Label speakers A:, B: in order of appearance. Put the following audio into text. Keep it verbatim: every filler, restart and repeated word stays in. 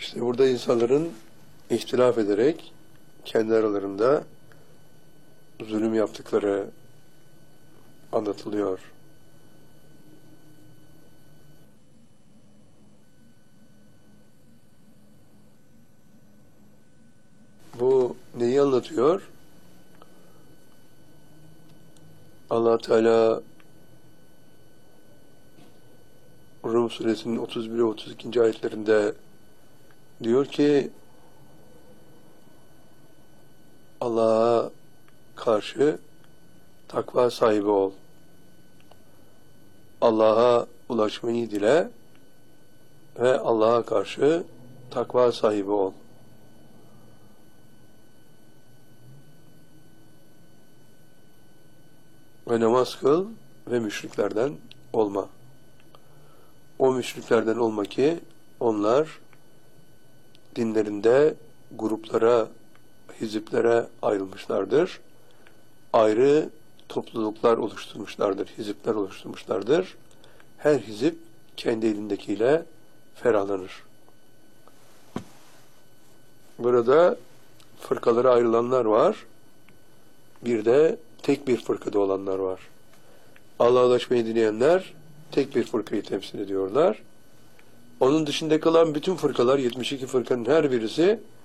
A: İşte burada insanların ihtilaf ederek kendi aralarında zulüm yaptıkları anlatılıyor. Bu neyi anlatıyor? Allah Teala Rum suresinin otuz bir ve otuz iki. ayetlerinde diyor ki Allah'a karşı takva sahibi ol. Allah'a ulaşmayı dile ve Allah'a karşı takva sahibi ol. Ve namaz kıl ve müşriklerden olma. O müşriklerden olma ki onlar dinlerinde gruplara, hiziplere ayrılmışlardır. Ayrı topluluklar oluşturmuşlardır, hizipler oluşturmuşlardır. Her hizip kendi elindekiyle ferahlanır. Burada fırkalara ayrılanlar var. Bir de tek bir fırkada olanlar var. Allah'a ulaşmayı dileyenler tek bir fırkayı temsil ediyorlar. Onun dışında kalan bütün fırkalar, yetmiş iki fırkanın her birisi